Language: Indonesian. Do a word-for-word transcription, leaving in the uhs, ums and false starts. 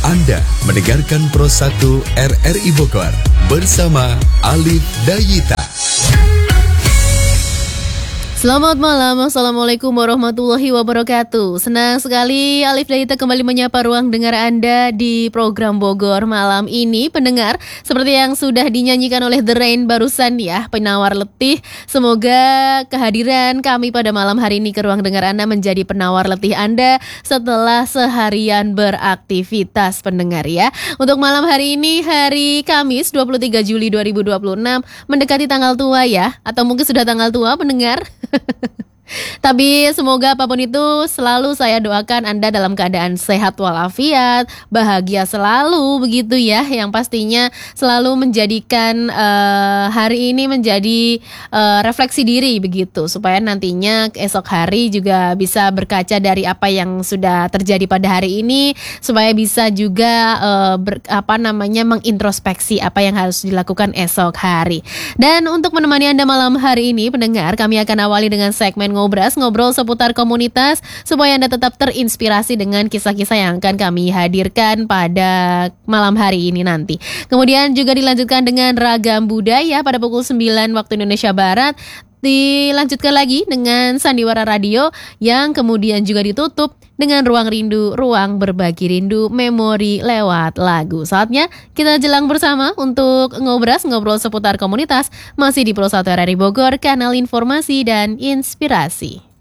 Anda mendengarkan Pro satu R R I Bogor bersama Alif Dayita. Selamat malam, Assalamualaikum warahmatullahi wabarakatuh. Senang sekali Alif Dayita kembali menyapa ruang dengar Anda di program Bogor malam ini. Pendengar, seperti yang sudah dinyanyikan oleh The Rain barusan ya, penawar letih. Semoga kehadiran kami pada malam hari ini ke ruang dengar Anda menjadi penawar letih Anda setelah seharian beraktivitas, pendengar ya. Untuk malam hari ini, hari Kamis dua puluh tiga Juli dua ribu dua puluh enam, mendekati tanggal tua ya, atau mungkin sudah tanggal tua pendengar. Tapi semoga apapun itu selalu saya doakan Anda dalam keadaan sehat walafiat, bahagia selalu begitu ya. Yang pastinya selalu menjadikan uh, hari ini menjadi uh, refleksi diri begitu, supaya nantinya esok hari juga bisa berkaca dari apa yang sudah terjadi pada hari ini, supaya bisa juga uh, ber, apa namanya mengintrospeksi apa yang harus dilakukan esok hari. Dan untuk menemani Anda malam hari ini pendengar, kami akan awali dengan segmen Ngobras, ngobrol seputar komunitas, supaya Anda tetap terinspirasi dengan kisah-kisah yang akan kami hadirkan pada malam hari ini nanti. Kemudian juga dilanjutkan dengan ragam budaya pada pukul sembilan waktu Indonesia Barat. Dilanjutkan lagi dengan Sandiwara Radio yang kemudian juga ditutup dengan Ruang Rindu, ruang berbagi rindu, memori lewat lagu. Saatnya kita jelang bersama untuk ngobras, ngobrol seputar komunitas, masih di Pro satu R R I Bogor, kanal informasi dan inspirasi.